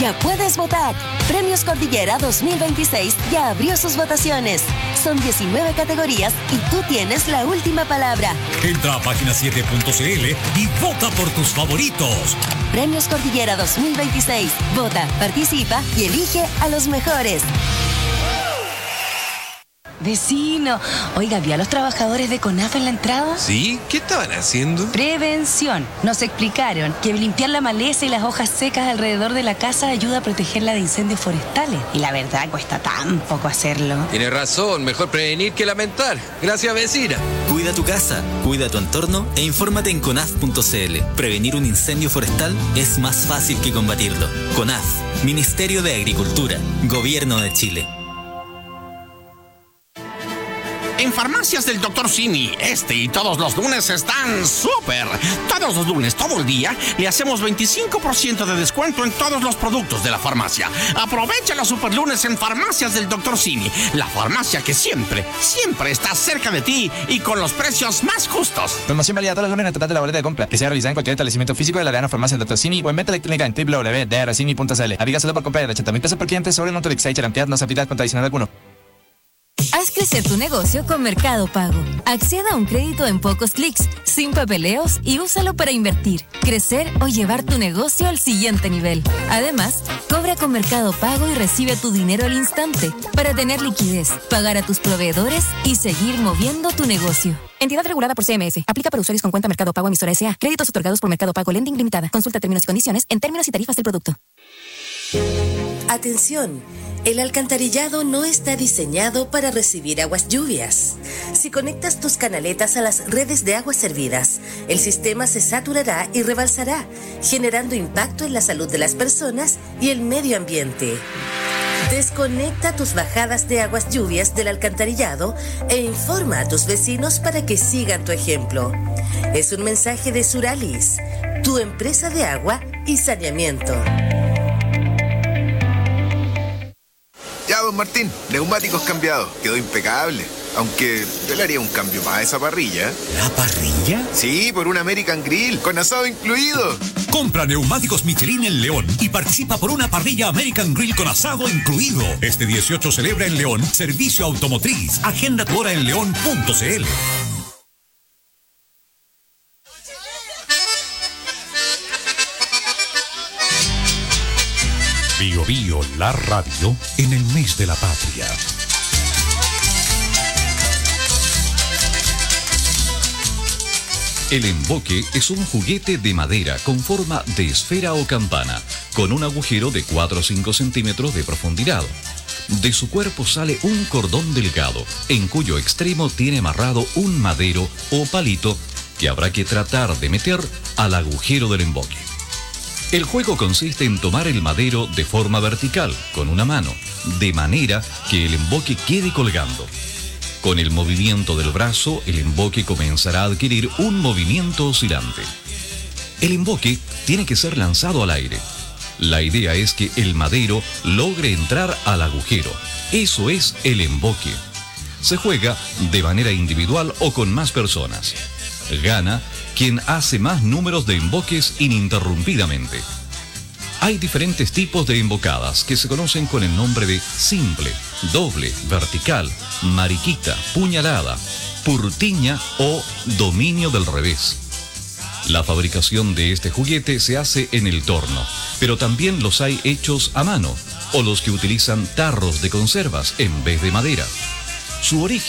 ya puedes votar. Premios Cordillera 2026 ya abrió sus votaciones. Son 19 categorías y tú tienes la última palabra. Entra a página7.cl y vota por tus favoritos. Premios Cordillera 2026. Vota, participa y elige a los mejores. Vecino, oiga, ¿vio a los trabajadores de CONAF en la entrada? Sí, ¿qué estaban haciendo? Prevención. Nos explicaron que limpiar la maleza y las hojas secas alrededor de la casa ayuda a protegerla de incendios forestales. Y la verdad, cuesta tan poco hacerlo. Tiene razón, mejor prevenir que lamentar. Gracias, vecina. Cuida tu casa, cuida tu entorno e infórmate en conaf.cl. Prevenir un incendio forestal es más fácil que combatirlo. CONAF, Ministerio de Agricultura, Gobierno de Chile. En Farmacias del Dr. Simi, este y todos los lunes están súper. Todos los lunes, todo el día, le hacemos 25% de descuento en todos los productos de la farmacia. Aprovecha los super lunes en Farmacias del Dr. Simi, la farmacia que siempre está cerca de ti y con los precios más justos. Promoción válida todos los lunes en el total de la boleta de compra, que sea realizada en cualquier establecimiento físico de la Arena Farmacia del Dr. Simi o en venta electrónica en www.drcini.cl. Aplícaselo por compra de 80.000 por cliente sobre Nutrilix y Charantead, no se aplica con adicional alguno. Haz crecer tu negocio con Mercado Pago. Acceda a un crédito en pocos clics, sin papeleos y úsalo para invertir, crecer o llevar tu negocio al siguiente nivel. Además, cobra con Mercado Pago y recibe tu dinero al instante para tener liquidez, pagar a tus proveedores y seguir moviendo tu negocio. Entidad regulada por CMF. Aplica para usuarios con cuenta Mercado Pago emisora S.A. Créditos otorgados por Mercado Pago Lending Limitada. Consulta términos y condiciones en términos y tarifas del producto. Atención. El alcantarillado no está diseñado para recibir aguas lluvias. Si conectas tus canaletas a las redes de aguas servidas, el sistema se saturará y rebalsará, generando impacto en la salud de las personas y el medio ambiente. Desconecta tus bajadas de aguas lluvias del alcantarillado e informa a tus vecinos para que sigan tu ejemplo. Es un mensaje de Suralis, tu empresa de agua y saneamiento. Ya, don Martín, neumáticos cambiados. Quedó impecable. Aunque yo le haría un cambio más a esa parrilla. ¿La parrilla? Sí, por un American Grill, con asado incluido. Compra neumáticos Michelin en León y participa por una parrilla American Grill con asado incluido. Este 18 celebra en León Servicio Automotriz. Agenda tu hora en león.cl. Bio Bio, la radio en el mes de la patria. El emboque es un juguete de madera con forma de esfera o campana, con un agujero de 4 o 5 centímetros de profundidad. De su cuerpo sale un cordón delgado, en cuyo extremo tiene amarrado un madero o palito que habrá que tratar de meter al agujero del emboque. El juego consiste en tomar el madero de forma vertical, con una mano, de manera que el emboque quede colgando. Con el movimiento del brazo, el emboque comenzará a adquirir un movimiento oscilante. El emboque tiene que ser lanzado al aire. La idea es que el madero logre entrar al agujero. Eso es el emboque. Se juega de manera individual o con más personas. Gana quien hace más números de emboques ininterrumpidamente. Hay diferentes tipos de embocadas que se conocen con el nombre de simple, doble, vertical, mariquita, puñalada, purtiña o dominio del revés. La fabricación de este juguete se hace en el torno, pero también los hay hechos a mano o los que utilizan tarros de conservas en vez de madera. Su origen